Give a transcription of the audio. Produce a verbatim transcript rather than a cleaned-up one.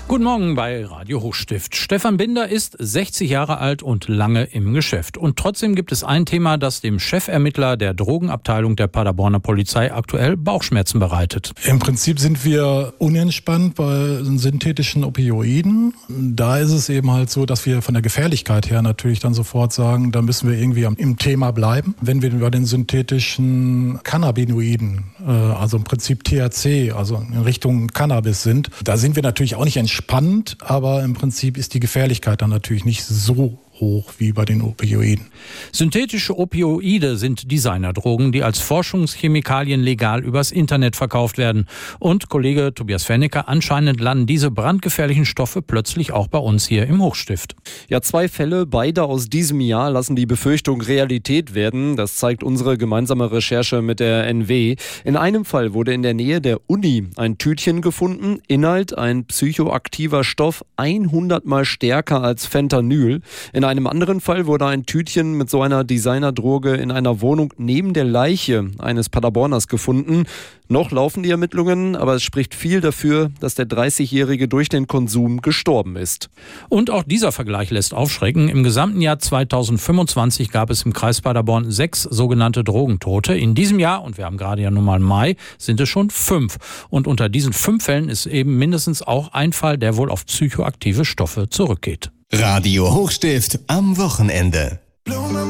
Guten Morgen bei Radio Hochstift. Stefan Binder ist sechzig Jahre alt und lange im Geschäft. Und trotzdem gibt es ein Thema, das dem Chefermittler der Drogenabteilung der Paderborner Polizei aktuell Bauchschmerzen bereitet. Im Prinzip sind wir unentspannt bei synthetischen Opioiden. Da ist es eben halt so, dass wir von der Gefährlichkeit her natürlich dann sofort sagen, da müssen wir irgendwie im Thema bleiben. Wenn wir über den synthetischen Cannabinoiden, also im Prinzip T H C, also in Richtung Cannabis sind, da sind wir natürlich auch nicht entspannt. Spannend, aber im Prinzip ist die Gefährlichkeit dann natürlich nicht so hoch wie bei den Opioiden. Synthetische Opioide sind Designerdrogen, die als Forschungschemikalien legal übers Internet verkauft werden. Und Kollege Tobias Fernecker, anscheinend landen diese brandgefährlichen Stoffe plötzlich auch bei uns hier im Hochstift. Ja, zwei Fälle, beide aus diesem Jahr, lassen die Befürchtung Realität werden. Das zeigt unsere gemeinsame Recherche mit der N W. In einem Fall wurde in der Nähe der Uni ein Tütchen gefunden, Inhalt ein psychoaktiver Stoff, hundert Mal stärker als Fentanyl. In In einem anderen Fall wurde ein Tütchen mit so einer Designerdroge in einer Wohnung neben der Leiche eines Paderborners gefunden. Noch laufen die Ermittlungen, aber es spricht viel dafür, dass der dreißigjährige durch den Konsum gestorben ist. Und auch dieser Vergleich lässt aufschrecken. Im gesamten Jahr zweitausendfünfundzwanzig gab es im Kreis Paderborn sechs sogenannte Drogentote. In diesem Jahr, und wir haben gerade ja nun mal Mai, sind es schon fünf. Und unter diesen fünf Fällen ist eben mindestens auch ein Fall, der wohl auf psychoaktive Stoffe zurückgeht. Radio Hochstift am Wochenende.